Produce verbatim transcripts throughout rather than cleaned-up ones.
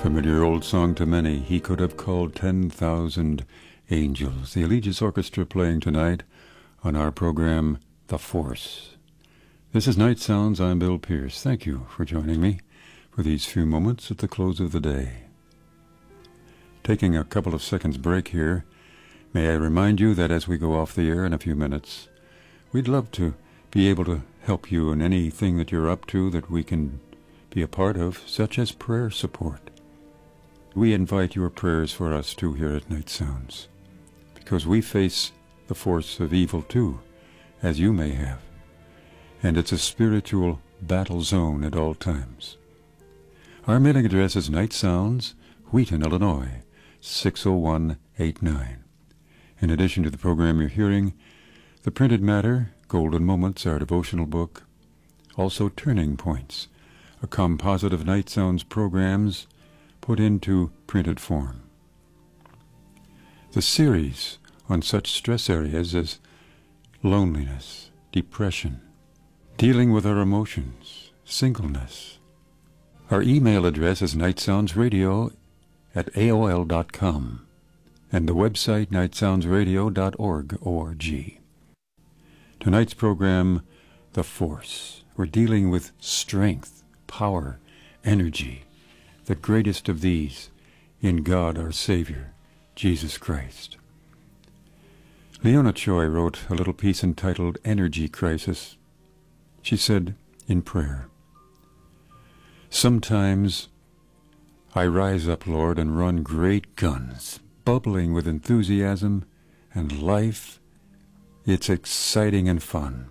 Familiar old song to many. He could have called ten thousand angels. The Allegiance Orchestra playing tonight on our program, The Force. This is Night Sounds. I'm Bill Pierce. Thank you for joining me for these few moments at the close of the day. Taking a couple of seconds break here, may I remind you that as we go off the air in a few minutes, we'd love to be able to help you in anything that you're up to that we can be a part of, such as prayer support. We invite your prayers for us too here at Night Sounds, because we face the force of evil too, as you may have, and it's a spiritual battle zone at all times. Our mailing address is Night Sounds, Wheaton, Illinois, six oh one eight nine. In addition to the program you're hearing, the printed matter, Golden Moments, our devotional book, also Turning Points, a composite of Night Sounds programs put into printed form. The series on such stress areas as loneliness, depression, dealing with our emotions, singleness. Our email address is nightsoundsradio at A O L dot com and the website night sounds radio dot org, O R G. Tonight's program, The Force. We're dealing with strength, power, energy, the greatest of these in God our Savior, Jesus Christ. Leona Choi wrote a little piece entitled Energy Crisis. She said in prayer, "Sometimes I rise up, Lord, and run great guns, bubbling with enthusiasm and life. It's exciting and fun.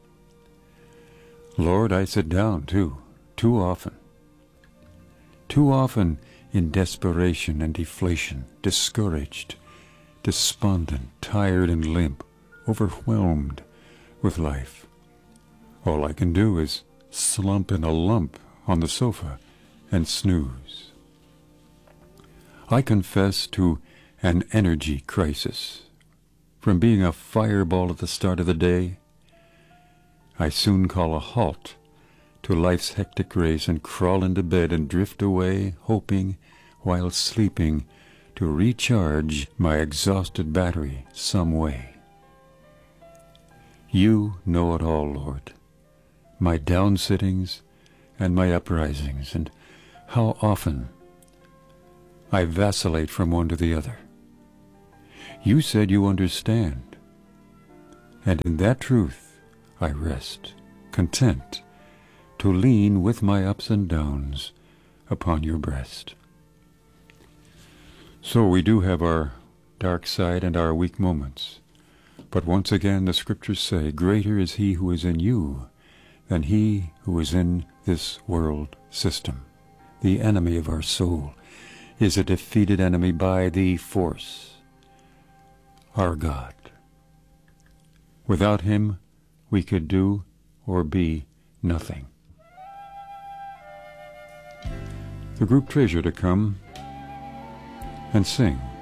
Lord, I sit down too, too often. Too often in desperation and deflation, discouraged, despondent, tired and limp, overwhelmed with life. All I can do is slump in a lump on the sofa and snooze. I confess to an energy crisis. From being a fireball at the start of the day, I soon call a halt to life's hectic race and crawl into bed and drift away, hoping, while sleeping, to recharge my exhausted battery some way. You know it all, Lord, my downsittings and my uprisings, and how often I vacillate from one to the other. You said you understand, and in that truth I rest, content to lean with my ups and downs upon your breast." So we do have our dark side and our weak moments, but once again the scriptures say, "Greater is he who is in you than he who is in this world system." The enemy of our soul is a defeated enemy by the force, our God. Without him, we could do or be nothing. The group Treasure to come and sing